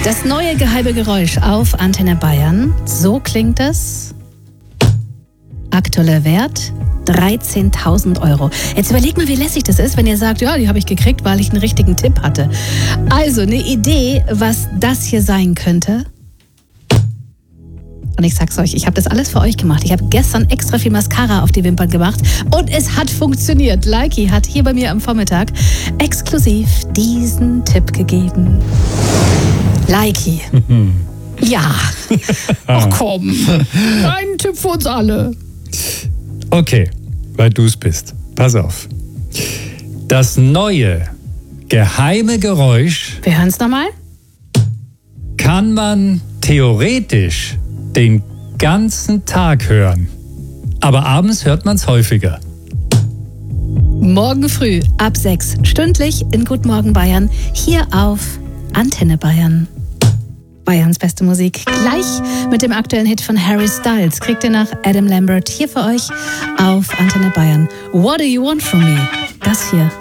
Das neue geheime Geräusch auf Antenne Bayern. So klingt es. Aktueller Wert 13.000 Euro. Jetzt überlegt mal, wie lässig das ist, wenn ihr sagt, ja, die habe ich gekriegt, weil ich einen richtigen Tipp hatte. Also eine Idee, was das hier sein könnte. Und ich sag's euch, ich habe das alles für euch gemacht. Ich habe gestern extra viel Mascara auf die Wimpern gemacht und es hat funktioniert. Likey hat hier bei mir am Vormittag exklusiv diesen Tipp gegeben. Likey. Ja. Ach komm. Ein Tipp für uns alle. Okay, weil du es bist. Pass auf. Das neue geheime Geräusch. Wir hören es nochmal. Kann man theoretisch den ganzen Tag hören. Aber abends hört man es häufiger. Morgen früh ab 6 stündlich in Guten Morgen Bayern hier auf Antenne Bayern. Bayerns beste Musik. Gleich mit dem aktuellen Hit von Harry Styles kriegt ihr nach Adam Lambert hier für euch auf Antenne Bayern. What do you want from me? Das hier